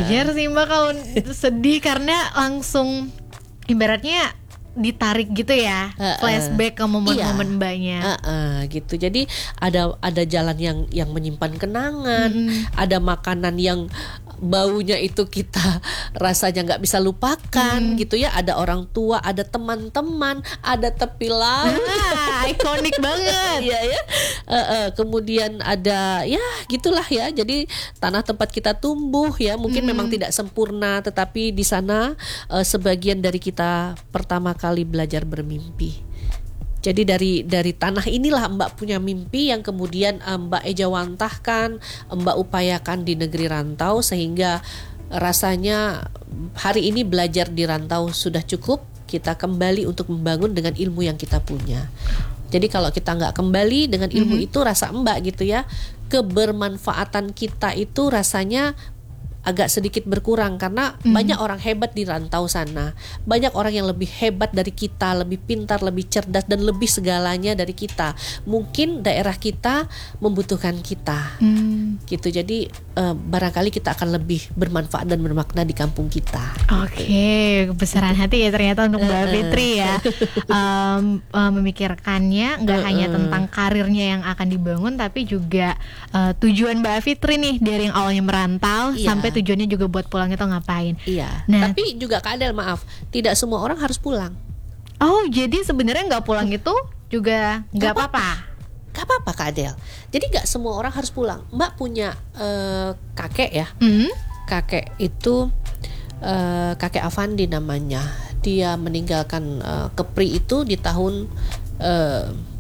Wajar sih Mbak kalau sedih karena langsung ibaratnya ditarik gitu ya, flashback ke momen-momen Mbaknya. Gitu. Jadi ada jalan yang menyimpan kenangan, ada makanan yang baunya itu kita rasanya nggak bisa lupakan gitu ya. Ada orang tua, ada teman-teman, ada tepi laut, ikonik banget. Iya ya. Kemudian ada ya gitulah ya. Jadi tanah tempat kita tumbuh ya, mungkin memang tidak sempurna, tetapi di sana sebagian dari kita pertama kali belajar bermimpi. Jadi dari tanah inilah Mbak punya mimpi yang kemudian Mbak ejawantahkan, Mbak upayakan di negeri rantau, sehingga rasanya hari ini belajar di rantau sudah cukup. Kita kembali untuk membangun dengan ilmu yang kita punya. Jadi kalau kita nggak kembali dengan ilmu itu, rasa Mbak gitu ya, kebermanfaatan kita itu rasanya agak sedikit berkurang, karena banyak orang hebat di rantau sana, banyak orang yang lebih hebat dari kita, lebih pintar, lebih cerdas, dan lebih segalanya dari kita. Mungkin daerah kita membutuhkan kita, gitu. Jadi barangkali kita akan lebih bermanfaat dan bermakna di kampung kita. Oke, kebesaran hati ya ternyata untuk Mbak Fitri ya. Memikirkannya nggak hanya tentang karirnya yang akan dibangun, tapi juga tujuan Mbak Fitri nih dari yang awalnya merantau sampai tujuannya juga buat pulang itu ngapain. Iya. Nah, tapi juga Kak Adel, maaf, tidak semua orang harus pulang. Oh, jadi sebenarnya nggak pulang itu juga nggak apa-apa. Gak apa-apa Kak Adel. Jadi gak semua orang harus pulang. Mbak punya kakek ya. Kakek itu kakek Avandi namanya. Dia meninggalkan Kepri itu di tahun